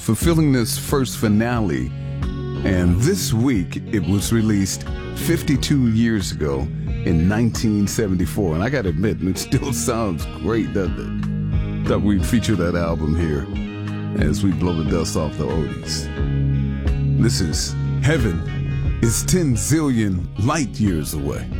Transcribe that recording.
fulfilling this first finale. And this week, it was released 52 years ago in 1974. And I got to admit, it still sounds great, doesn't it? Thought we'd feature that album here as we blow the dust off the oldies. This is Heaven is 10 zillion light years away.